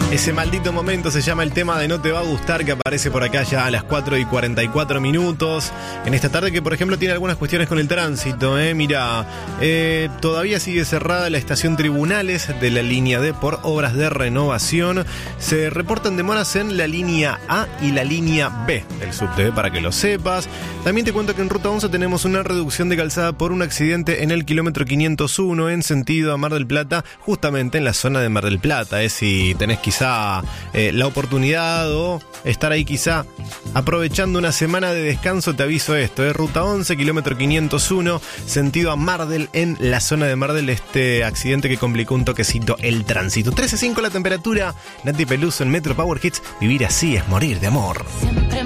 Ese maldito momento se llama el tema de No Te Va a Gustar, que aparece por acá ya a las 4:44. En esta tarde que, por ejemplo, tiene algunas cuestiones con el tránsito. Mira, todavía sigue cerrada la estación Tribunales de la línea D por obras de renovación. Se reportan demoras en la línea A y la línea B del subte, para que lo sepas. También te cuento que en Ruta 11 tenemos una reducción de calzada por un accidente en el kilómetro 501 en sentido a Mar del Plata, justamente en la zona de Mar del Plata. Si tenés quizá la oportunidad o estar ahí quizá aprovechando una semana de descanso, te aviso esto, Ruta 11, kilómetro 501, sentido a Mardel, en la zona de Mardel, este accidente que complicó un toquecito el tránsito. 13:05 la temperatura. Nati Peluso en Metro Power Hits. Vivir así es morir de amor. Siempre